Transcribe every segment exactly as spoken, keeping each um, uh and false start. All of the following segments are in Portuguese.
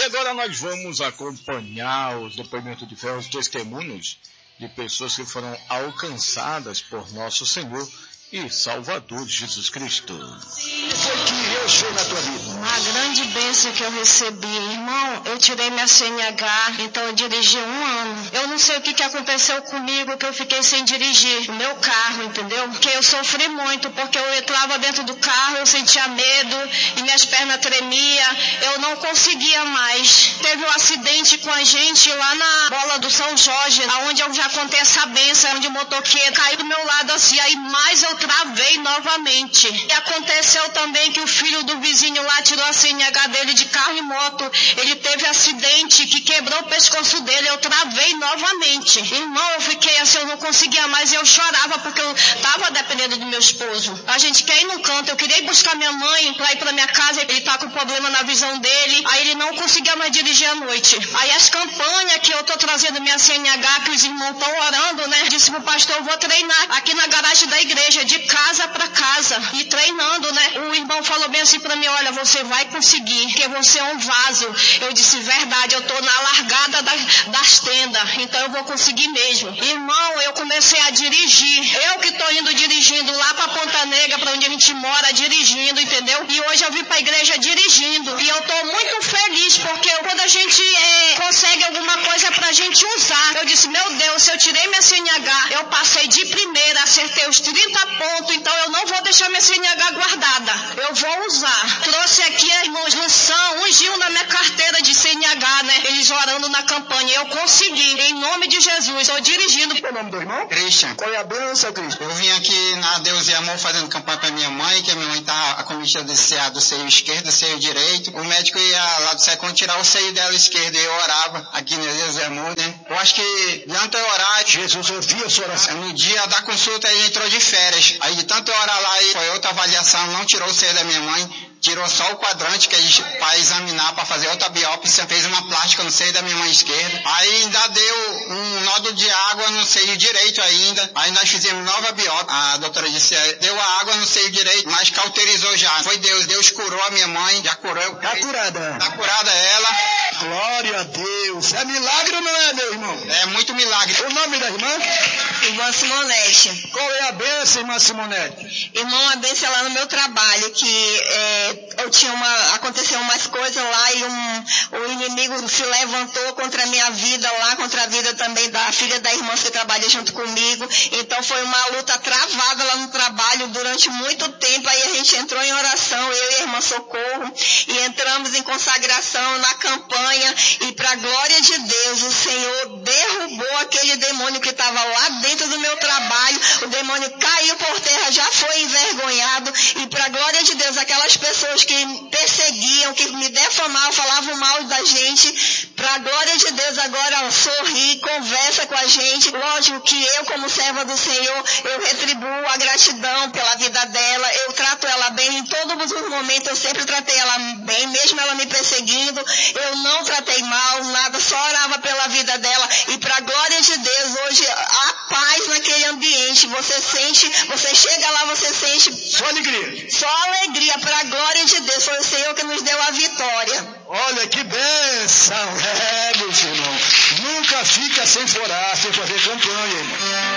E agora nós vamos acompanhar os depoimentos de fé, os testemunhos de pessoas que foram alcançadas por nosso Senhor e Salvador Jesus Cristo. Foi que Deus fez na tua vida? Uma grande bênção que eu recebi, irmão, eu tirei minha C N H, então eu dirigi um ano. Eu não sei o que, que aconteceu comigo, que eu fiquei sem dirigir o meu carro, entendeu? Porque eu sofri muito, porque eu entrava dentro do carro, eu sentia medo e minhas pernas tremiam, eu não conseguia mais. Teve um acidente com a gente lá na Bola do São Jorge, onde eu já contei essa bênção, onde o motoqueiro caiu do meu lado assim, aí mais eu travei novamente. E aconteceu também que o filho do vizinho lá tirou a C N H dele de carro e moto. Ele teve acidente que quebrou o pescoço dele. Eu travei novamente. Irmão, eu fiquei assim, eu não conseguia mais. Eu chorava porque eu estava dependendo do meu esposo. A gente quer ir no canto. Eu queria ir buscar minha mãe para ir para minha casa. Ele tá com problema na visão dele. Aí ele não conseguia mais dirigir à noite. Aí as campanhas que eu tô trazendo minha C N H, que os irmãos estão orando, né? Disse pro pastor, eu vou treinar aqui na garagem da igreja, de casa para casa, e treinando, né? O irmão falou bem assim para mim, olha, você vai conseguir, porque você é um vaso. Eu disse, verdade, eu tô na largada das, das tendas, então eu vou conseguir mesmo. Irmão, eu comecei a dirigir, eu que tô indo dirigindo lá pra Ponta Negra, pra onde a gente mora, dirigindo, entendeu? E hoje eu vim pra igreja dirigindo, e eu tô muito feliz, porque quando a gente é, consegue alguma coisa pra gente usar, eu disse, meu Deus, se eu tirei minha C N H, eu passei de primeira, acertei os trinta pontos, então eu não vou deixar minha C N H guardada, eu vou usar. Trouxe aqui, irmãos, unção, ungiu na minha carteira de C N H, né? Eles orando na campanha, eu consegui, em nome de Jesus, estou dirigindo. Qual é o nome do irmão? Christian. Qual é a bênção, Cristo? Eu vim aqui na Deus e Amor fazendo campanha para minha mãe, que a minha mãe tá acometida de C A do seio esquerdo, do seio direito. O médico ia lá do second tirar o seio dela esquerdo e eu orava aqui na Deus e Amor, né? Eu acho que de tanto eu orar, Jesus ouvia a sua oração. No dia da consulta ele entrou de férias. Aí de tanto eu orar lá, e foi outra avaliação, não tirou o seio da minha mãe. Tirou só o quadrante que a gente para examinar, para fazer outra biópsia, fez uma plástica no seio da minha mãe esquerda. Aí ainda deu um nódulo de água no seio direito ainda. Aí nós fizemos nova biópsia. A doutora disse, deu a água no seio direito, mas cauterizou já. Foi Deus, Deus curou a minha mãe, já curou. Tá curada. Tá curada ela. Glória a Deus. É milagre ou não é, meu irmão? É muito milagre. O nome da irmã? Irmã Simonete. Qual é a bênção, irmã Simonete? Irmão, a bênção é lá no meu trabalho, que é, eu tinha uma, aconteceu umas coisas lá e um, o inimigo se levantou contra a minha vida lá, contra a vida também da filha da irmã que trabalha junto comigo. Então foi uma luta travada lá no trabalho durante muito tempo. Aí a gente entrou em oração, eu e a irmã Socorro, e entramos em consagração na campanha, e para a glória de Deus, o Senhor derrubou aquele demônio que estava lá dentro do meu trabalho. O demônio caiu por terra, já foi envergonhado, e para a glória de Deus, aquelas pessoas que perseguiam, que me defamavam, falavam mal da gente, para a glória de Deus agora sorri, conversa com a gente. Lógico que eu, como serva do Senhor, eu retribuo a gratidão pela vida dela, eu trato ela bem em todos os momentos, eu sempre tratei ela bem, mesmo ela me perseguindo, eu não tratei mal, nada, só orava pela vida dela, e para a glória de Deus, hoje há paz naquele ambiente, você sente, você chega lá, você sente só alegria, só alegria, para a glória de Deus, foi o Senhor que nos deu a vitória. Olha que bênção, é, meu irmão, nunca fica sem forar, sem fazer campanha, irmão.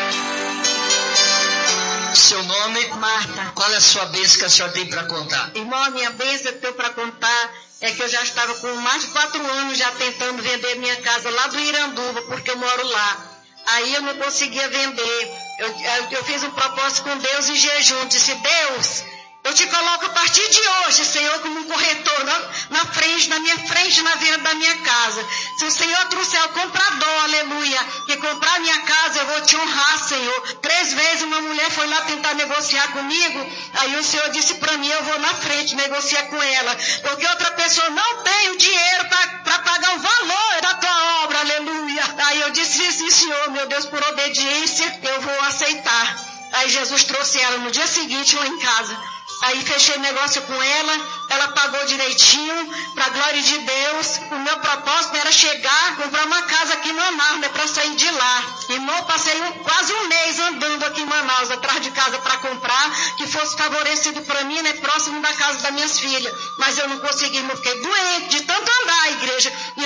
Seu nome? Marta. Qual é a sua bênção que a senhora tem para contar? Irmão, a minha bênção que eu tenho para contar é que eu já estava com mais de quatro anos já tentando vender minha casa lá do Iranduba, porque eu moro lá. Aí eu não conseguia vender. Eu, eu, eu fiz um propósito com Deus em jejum. Disse, Deus, eu te coloco a partir de hoje, Senhor, como um corretor na, na frente, na minha frente, na venda da minha casa. Se o Senhor trouxer o comprador, aleluia, que comprar minha casa, eu vou te honrar, Senhor. Três vezes uma mulher foi lá tentar negociar comigo, aí o Senhor disse para mim, eu vou na frente negociar com ela, porque outra pessoa não tem o dinheiro para pagar o valor da tua obra, aleluia. Aí eu disse, sim, Senhor, meu Deus, por obediência, eu vou aceitar. Aí Jesus trouxe ela no dia seguinte lá em casa. Aí fechei negócio com ela, ela pagou direitinho, para a glória de Deus. O meu propósito era chegar, comprar uma casa aqui em Manaus, né, para sair de lá. Irmão, passei um, quase um mês andando aqui em Manaus, atrás de casa para comprar, que fosse favorecido para mim, né, próximo da casa das minhas filhas. Mas eu não consegui, eu fiquei doente de tanto andar a igreja.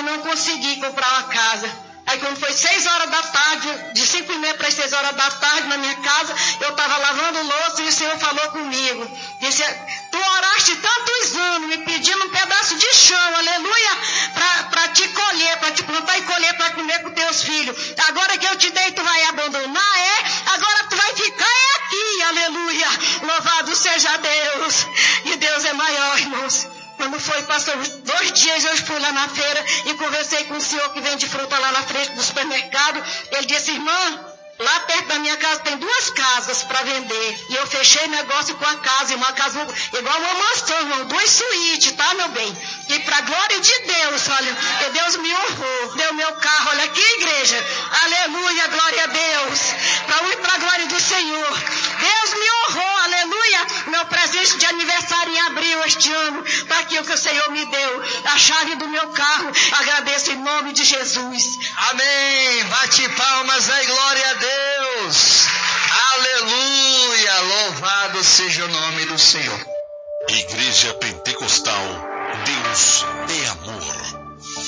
não consegui comprar uma casa. Aí quando foi seis horas da tarde, de cinco e meia para as seis horas da tarde na minha casa, eu estava lavando louça e o Senhor falou comigo. Disse, tu oraste tantos anos me pedindo um pedaço de chão, aleluia, para te colher, para te plantar e colher para comer com teus filhos. Agora que eu te dei, tu vai abandonar, é? Agora tu vai ficar é aqui, aleluia. Louvado seja Deus. E Deus é maior, irmãos. Quando foi, passou dois dias, eu fui lá na feira e conversei com o senhor que vende fruta lá na frente do supermercado. Ele disse, irmã, lá perto da minha casa tem duas casas para vender. E eu fechei negócio com a casa, uma casa igual uma mansão, irmão, duas suítes, tá, meu bem? E para a glória de Deus, olha, Deus me honrou, deu meu carro, olha aqui, igreja, aleluia, glória a Deus, para a glória do Senhor. Deus me honrou, aleluia, meu presente de aniversário em abril este ano, está aqui o que o Senhor me deu, a chave do meu carro, agradeço em nome de Jesus. Amém, bate palmas aí, glória a Deus, aleluia, louvado seja o nome do Senhor. Igreja Pentecostal, Deus é amor.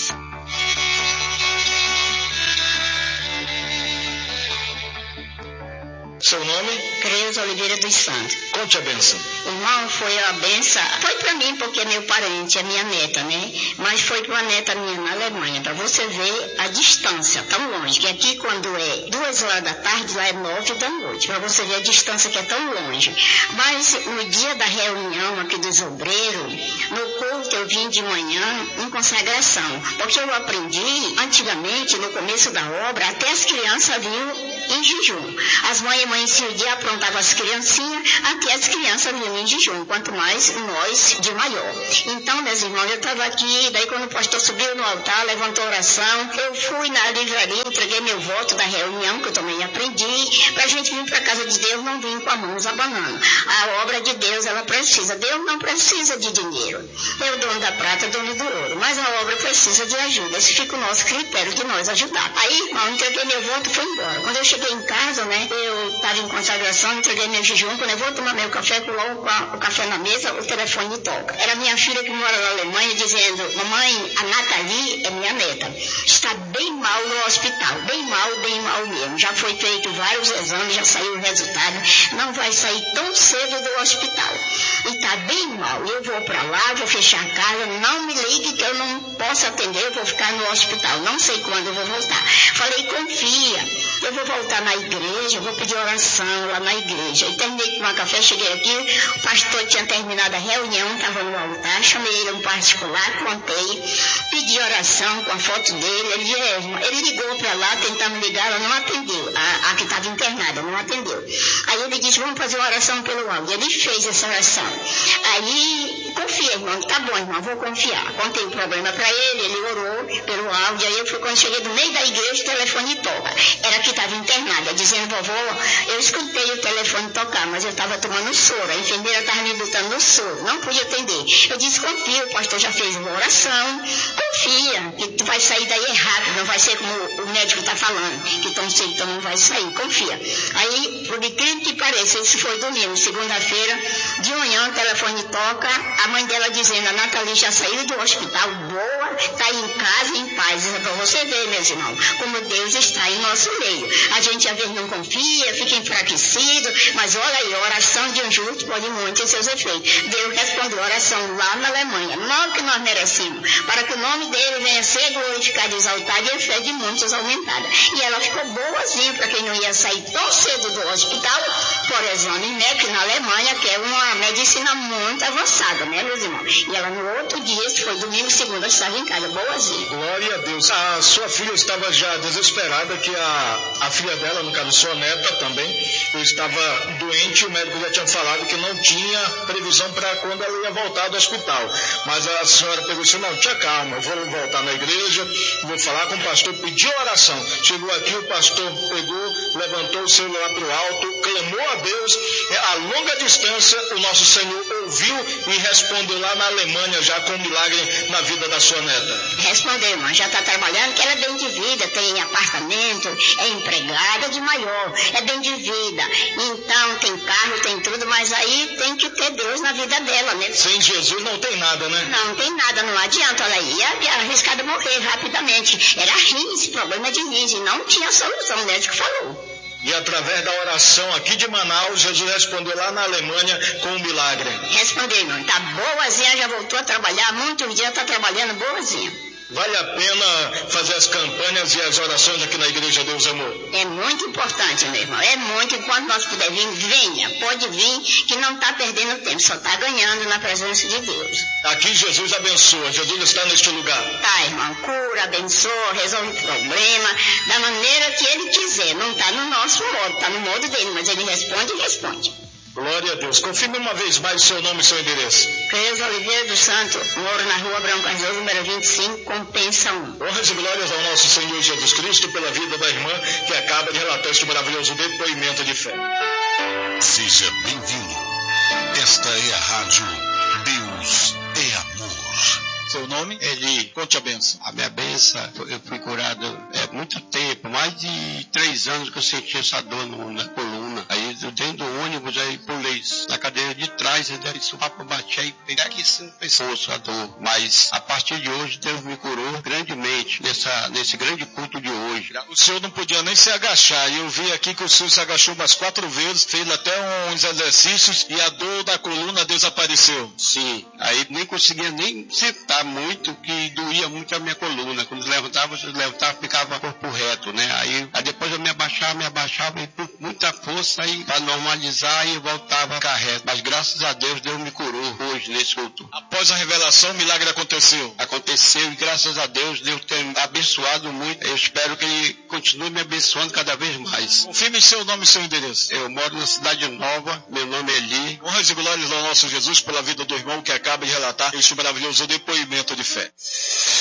Seu nome? Creuza Oliveira dos Santos. Conte a bênção. Irmão, foi a benção, foi para mim porque é meu parente, é minha neta, né? Mas foi para uma neta minha na Alemanha, para você ver a distância tão longe, que aqui quando é duas horas da tarde, lá é nove da noite, para você ver a distância que é tão longe. Mas no dia da reunião aqui dos obreiros, no culto eu vim de manhã em consagração, porque eu aprendi antigamente, no começo da obra, até as crianças vinham em jejum. As mães amanheciam o dia, aprontavam as criancinhas, até as crianças vinham em jejum, quanto mais nós de maior. Então, meus irmãos, eu estava aqui, daí quando o pastor subiu no altar, levantou oração, eu fui na livraria, entreguei meu voto da reunião, que eu também aprendi, para a gente vir para a casa de Deus, não vir com a mão abanando. A obra de Deus, ela precisa, Deus não precisa de dinheiro. É o dono da prata, dono do ouro, mas a obra precisa de ajuda, esse fica o nosso critério de nós ajudar. Aí, irmão, entreguei meu voto e fui embora. Quando eu cheguei em casa, né, eu estava em consagração, entreguei meu jejum, quando eu vou tomar meu café, coloco o café na mesa, o telefone toca. Era minha filha que mora na Alemanha dizendo, mamãe, a Nathalie é minha neta, está bem mal no hospital, bem mal, bem mal mesmo. Já foi feito vários exames, já saiu o resultado, não vai sair tão cedo do hospital. E está bem mal, eu vou para lá, vou fechar a casa, não me ligue que eu não posso atender, eu vou ficar no hospital, não sei quando eu vou voltar. Falei, confia, eu vou voltar na igreja, eu vou pedir oração lá na igreja. E terminei de tomar café, cheguei aqui, o pastor tinha terminado a reunião, estava no altar, chamei ele um particular, contei, pedi oração com a foto dele, ele, ele ligou para lá, tentando ligar, ela não atendeu, a, a que estava internada, não atendeu. Aí ele disse, vamos fazer uma oração pelo áudio. Ele fez essa oração. Aí, confia, irmão, tá bom, irmão, vou confiar. Contei o problema para ele, ele orou pelo áudio, aí eu fui, quando cheguei no meio da igreja, o telefone toca. Era que estava internada, dizendo, vovó, eu escutei o telefone tocar, mas eu estava tomando soro, a enfermeira estava me botando no soro, não pude atender. Eu disse, confia, o pastor já fez uma oração, confia, que tu vai sair daí rápido, não vai ser como o médico está falando, que tão cedo não vai sair, confia. Aí, por incrível que pareça, isso foi domingo, segunda-feira, de manhã o telefone toca, a mãe dela dizendo, a Nathalie já saiu do hospital, boa, está em casa, em paz. É para você ver, meus irmãos, como Deus está em nosso meio. A gente às vezes não confia, fica enfraquecido, mas olha aí, a oração de um justo pode muito em seus efeitos. Deus respondeu a oração lá na Alemanha, não que nós merecemos, para que o nome dele venha ser glorificado e exaltado e a fé de muitos aumentada. E ela ficou boazinha para quem não ia sair tão cedo do hospital, por exame médico na Alemanha, que é uma medicina muito avançada, né, meus irmãos? E ela no outro dia, esse foi domingo, segunda, estava em casa, boazinha. Glória a Deus. A sua filha estava já desesperada que a, a filha dela, no caso sua neta também, estava doente, o médico já tinha falado que não tinha previsão para quando ela ia voltar do hospital. Mas a senhora pegou e disse, não, tinha calma, eu vou voltar na igreja, vou falar com o pastor, pediu oração. Chegou aqui, o pastor pegou, levantou o celular para o alto, clamou a Deus, a longa distância o nosso Senhor ouviu e respondeu lá na Alemanha já com um milagre na vida da sua neta. Respondeu, irmã, já está trabalhando trabalhando, que ela é bem de vida, tem apartamento, é empregada de maior, é bem de vida. Então, tem carro, tem tudo, mas aí tem que ter Deus na vida dela, né? Sem Jesus não tem nada, né? Não, não tem nada, não adianta. Ela ia arriscada morrer rapidamente. Era rins, problema de rins, e não tinha solução, o médico falou. E através da oração aqui de Manaus, Jesus respondeu lá na Alemanha com um milagre. Respondeu, irmão. Tá boazinha, já voltou a trabalhar, muitos dias tá trabalhando boazinha. Vale a pena fazer as campanhas e as orações aqui na Igreja Deus Amor? É muito importante, meu irmão. É muito. Enquanto nós puder vir, venha. Pode vir, que não está perdendo tempo. Só está ganhando na presença de Deus. Aqui Jesus abençoa. Jesus está neste lugar. Tá, irmão. Cura, abençoa, resolve o problema da maneira que Ele quiser. Não está no nosso modo. Está no modo dele, mas Ele responde e responde. Glória a Deus. Confirme uma vez mais seu nome e seu endereço. Creuza Oliveira do Santo, moro na rua Abrão Cardoso, número vinte e cinco, Compensa um. Honras e glórias ao nosso Senhor Jesus Cristo pela vida da irmã que acaba de relatar este maravilhoso depoimento de fé. Seja bem-vindo. Esta é a rádio Deus é Amor. Seu nome? Eli. Conte a benção. A minha benção, eu fui curado há muito tempo, mais de três anos que eu senti essa dor no, na coluna. Aí eu dentro do ônibus, aí pulei na cadeira de trás, e daí isso para baixar e pegar aqui no pescoço a dor. Mas a partir de hoje, Deus me curou grandemente nessa, nesse grande culto de hoje. O senhor não podia nem se agachar, e eu vi aqui que o senhor se agachou umas quatro vezes, fez até uns exercícios, e a dor da coluna desapareceu. Sim, aí nem conseguia nem sentar muito, que doía muito a minha coluna. Quando levantava, eu levantava, ficava corpo reto, né? Aí, aí depois eu me abaixava, me abaixava, e com muita força, aí para normalizar, e voltava a ficar reto. Mas graças a Deus, Deus me curou hoje nesse culto. Após a revelação, o milagre aconteceu. Aconteceu, e graças a Deus, Deus tem abençoado muito. Eu espero que Ele continue me abençoando cada vez mais. Confirme seu nome e seu endereço. Eu moro na Cidade Nova, meu nome é Eli. Honras e glórias ao nosso Jesus pela vida do irmão que acaba de relatar este maravilhoso depoimento de fé.